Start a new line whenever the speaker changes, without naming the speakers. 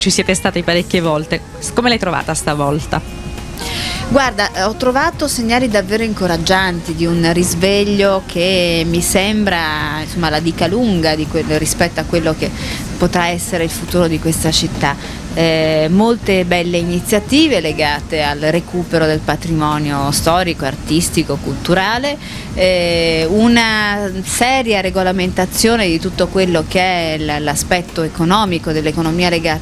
Ci siete stati parecchie volte, come l'hai trovata stavolta?
Guarda, ho trovato segnali davvero incoraggianti di un risveglio che mi sembra, insomma, la dica lunga rispetto a quello che potrà essere il futuro di questa città. Molte belle iniziative legate al recupero del patrimonio storico, artistico, culturale, una seria regolamentazione di tutto quello che è l'aspetto economico dell'economia legata